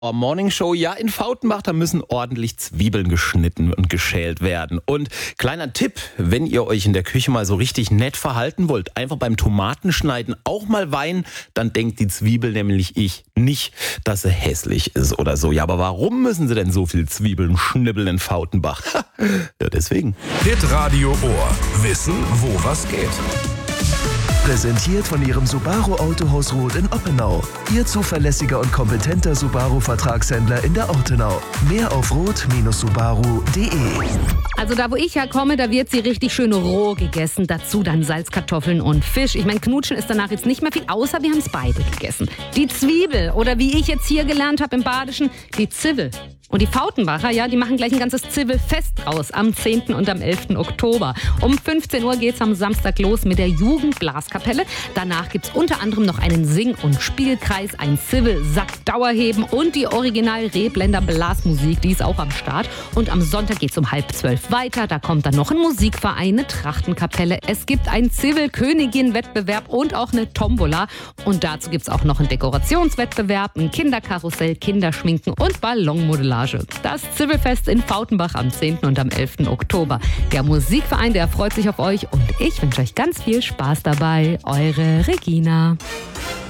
Morning Show, ja, in Fautenbach, da müssen ordentlich Zwiebeln geschnitten und geschält werden. Und kleiner Tipp, wenn ihr euch in der Küche mal so richtig nett verhalten wollt, einfach beim Tomatenschneiden auch mal weinen, dann denkt die Zwiebel nämlich nicht, dass sie hässlich ist oder so. Ja, aber warum müssen sie denn so viel Zwiebeln schnibbeln in Fautenbach? Ja, deswegen. Hitradio Ohr. Wissen, wo was geht. Präsentiert von Ihrem Subaru Autohaus Roth in Oppenau. Ihr zuverlässiger und kompetenter Subaru-Vertragshändler in der Ortenau. Mehr auf roth-subaru.de. Also da, wo ich herkomme, da wird sie richtig schön roh gegessen. Dazu dann Salzkartoffeln und Fisch. Ich meine, knutschen ist danach jetzt nicht mehr viel, außer wir haben es beide gegessen. Die Zwiebel oder wie ich jetzt hier gelernt habe im Badischen, die Zwiebel. Und die Fautenbacher, ja, die machen gleich ein ganzes Zwiebelfest draus am 10. und am 11. Oktober. Um 15 Uhr geht's am Samstag los mit der Jugendblaskapelle. Danach gibt's unter anderem noch einen Sing- und Spielkreis, ein Zwiebelsack-Dauerheben und die Original-Rebländer Blasmusik, die ist auch am Start. Und am Sonntag geht's um 11:30 weiter. Da kommt dann noch ein Musikverein, eine Trachtenkapelle. Es gibt einen Zwiebelkönigin-Wettbewerb und auch eine Tombola. Und dazu gibt's auch noch einen Dekorationswettbewerb, ein Kinderkarussell, Kinderschminken und Ballonmodellage. Das Zwiebelfest in Fautenbach am 10. und am 11. Oktober. Der Musikverein, der freut sich auf euch und ich wünsche euch ganz viel Spaß dabei. Eure Regina.